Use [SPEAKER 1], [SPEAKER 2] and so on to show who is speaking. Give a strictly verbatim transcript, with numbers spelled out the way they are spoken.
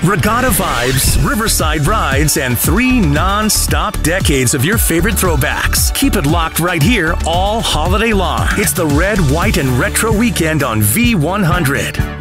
[SPEAKER 1] Regatta vibes, riverside rides, and three non-stop decades of your favorite throwbacks. Keep it locked right here all holiday long. It's the Red, White, and Retro Weekend on V one hundred.